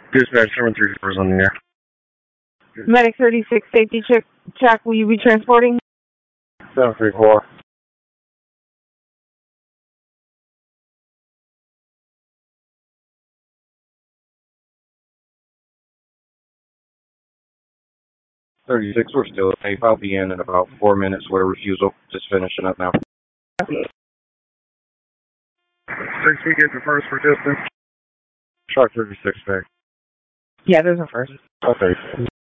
Dispatch 734 is on the air. Medic 36, safety check. Will you be transporting? 734. We're still safe. I'll be in about 4 minutes. We're refusal. Just finishing up now. 6 we get the first for distance. Shark 36 back. Yeah, there's a first. Okay.